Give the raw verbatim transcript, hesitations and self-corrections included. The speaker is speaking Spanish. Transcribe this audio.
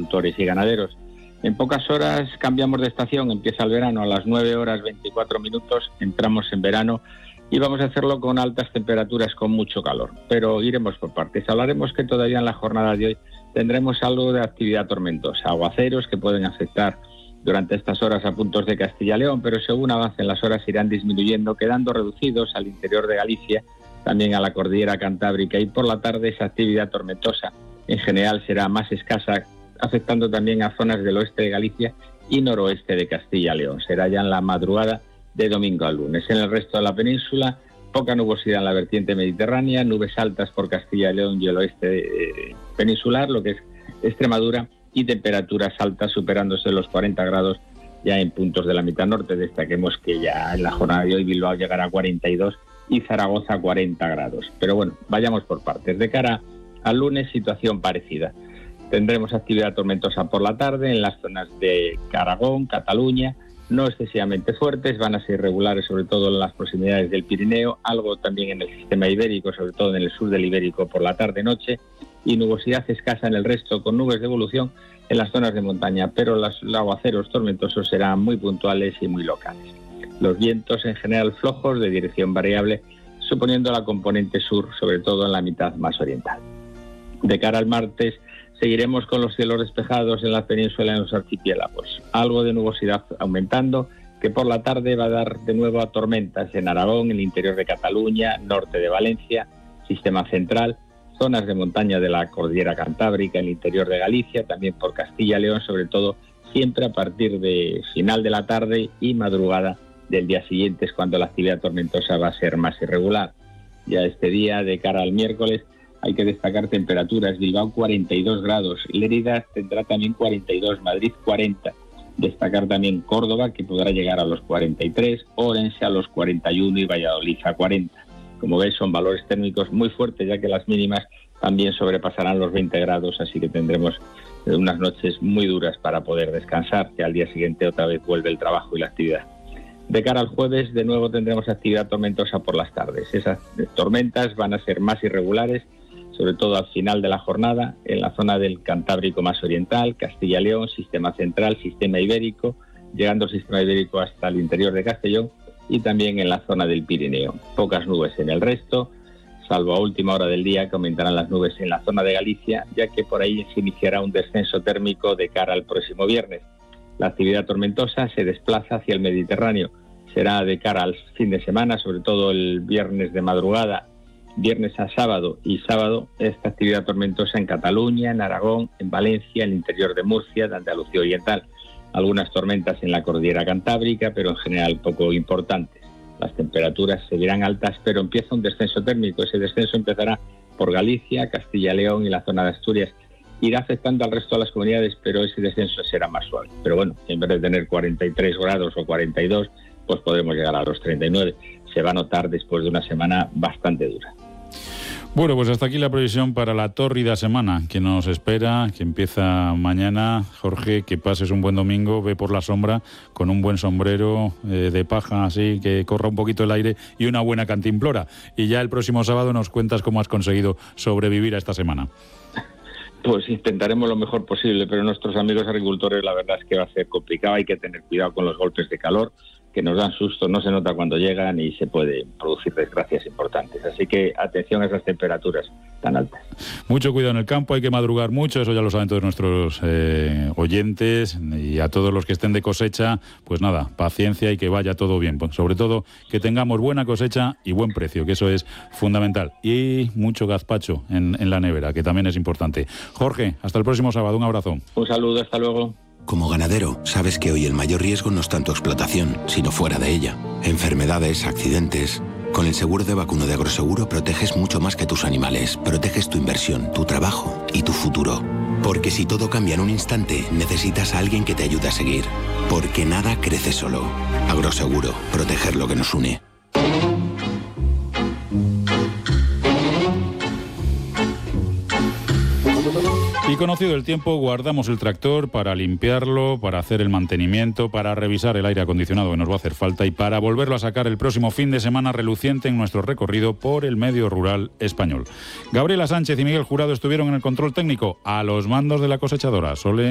agricultores y ganaderos. En pocas horas cambiamos de estación, empieza el verano a las nueve horas veinticuatro minutos, entramos en verano y vamos a hacerlo con altas temperaturas, con mucho calor, pero iremos por partes. Hablaremos que todavía en la jornada de hoy tendremos algo de actividad tormentosa, aguaceros que pueden afectar durante estas horas a puntos de Castilla y León, pero según avancen las horas irán disminuyendo, quedando reducidos al interior de Galicia, también a la cordillera cantábrica, y por la tarde esa actividad tormentosa en general será más escasa, afectando también a zonas del oeste de Galicia y noroeste de Castilla y León. Será ya en la madrugada de domingo al lunes. En el resto de la península, poca nubosidad en la vertiente mediterránea, nubes altas por Castilla y León y el oeste eh, peninsular, lo que es Extremadura, y temperaturas altas superándose los cuarenta grados ya en puntos de la mitad norte. Destaquemos que ya en la jornada de hoy Bilbao llegará a cuarenta y dos y Zaragoza a cuarenta grados. Pero bueno, vayamos por partes. De cara al lunes, situación parecida. Tendremos actividad tormentosa por la tarde en las zonas de Aragón, Cataluña, no excesivamente fuertes, van a ser regulares sobre todo en las proximidades del Pirineo, algo también en el sistema ibérico, sobre todo en el sur del Ibérico por la tarde-noche, y nubosidad escasa en el resto, con nubes de evolución en las zonas de montaña, pero los aguaceros tormentosos serán muy puntuales y muy locales. Los vientos en general flojos, de dirección variable, suponiendo la componente sur, sobre todo en la mitad más oriental. De cara al martes, seguiremos con los cielos despejados en la península y en los archipiélagos. Algo de nubosidad aumentando, que por la tarde va a dar de nuevo a tormentas en Aragón, en el interior de Cataluña, norte de Valencia, sistema central, zonas de montaña de la cordillera cantábrica, el interior de Galicia, también por Castilla y León, sobre todo siempre a partir de final de la tarde y madrugada del día siguiente, es cuando la actividad tormentosa va a ser más irregular. Ya este día, de cara al miércoles, hay que destacar temperaturas. Bilbao cuarenta y dos grados, Lérida tendrá también cuarenta y dos, Madrid cuarenta. Destacar también Córdoba, que podrá llegar a los cuarenta y tres, Orense a los cuarenta y uno y Valladolid a cuarenta. Como veis, son valores térmicos muy fuertes, ya que las mínimas también sobrepasarán los veinte grados, así que tendremos unas noches muy duras para poder descansar, que al día siguiente otra vez vuelve el trabajo y la actividad. De cara al jueves, de nuevo tendremos actividad tormentosa por las tardes. Esas tormentas van a ser más irregulares, sobre todo al final de la jornada, en la zona del Cantábrico más oriental, Castilla y León, sistema central, sistema ibérico, llegando el sistema ibérico hasta el interior de Castellón, y también en la zona del Pirineo. Pocas nubes en el resto, salvo a última hora del día que aumentarán las nubes en la zona de Galicia, ya que por ahí se iniciará un descenso térmico de cara al próximo viernes. La actividad tormentosa se desplaza hacia el Mediterráneo. Será de cara al fin de semana, sobre todo el viernes de madrugada, viernes a sábado y sábado, esta actividad tormentosa en Cataluña, en Aragón, en Valencia, en el interior de Murcia, de Andalucía Oriental. Algunas tormentas en la cordillera cantábrica, pero en general poco importantes. Las temperaturas seguirán altas, pero empieza un descenso térmico. Ese descenso empezará por Galicia, Castilla y León y la zona de Asturias. Irá afectando al resto de las comunidades, pero ese descenso será más suave. Pero bueno, en vez de tener cuarenta y tres grados o cuarenta y dos, pues podemos llegar a los treinta y nueve. Se va a notar después de una semana bastante dura. Bueno, pues hasta aquí la previsión para la tórrida semana que nos espera, que empieza mañana. Jorge, que pases un buen domingo, ve por la sombra con un buen sombrero eh, de paja, así que corra un poquito el aire y una buena cantimplora. Y ya el próximo sábado nos cuentas cómo has conseguido sobrevivir a esta semana. Pues intentaremos lo mejor posible, pero nuestros amigos agricultores la verdad es que va a ser complicado, hay que tener cuidado con los golpes de calor, que nos dan susto, no se nota cuando llegan y se pueden producir desgracias importantes. Así que atención a esas temperaturas tan altas. Mucho cuidado en el campo, hay que madrugar mucho, eso ya lo saben todos nuestros eh, oyentes, y a todos los que estén de cosecha, pues nada, paciencia y que vaya todo bien. Pues sobre todo que tengamos buena cosecha y buen precio, que eso es fundamental. Y mucho gazpacho en, en la nevera, que también es importante. Jorge, hasta el próximo sábado, un abrazo. Un saludo, hasta luego. Como ganadero, sabes que hoy el mayor riesgo no es tanto explotación, sino fuera de ella. Enfermedades, accidentes. Con el seguro de vacuno de Agroseguro proteges mucho más que tus animales. Proteges tu inversión, tu trabajo y tu futuro. Porque si todo cambia en un instante, necesitas a alguien que te ayude a seguir. Porque nada crece solo. Agroseguro, proteger lo que nos une. Y conocido el tiempo, guardamos el tractor para limpiarlo, para hacer el mantenimiento, para revisar el aire acondicionado que nos va a hacer falta y para volverlo a sacar el próximo fin de semana reluciente en nuestro recorrido por el medio rural español. Gabriela Sánchez y Miguel Jurado estuvieron en el control técnico a los mandos de la cosechadora. Sole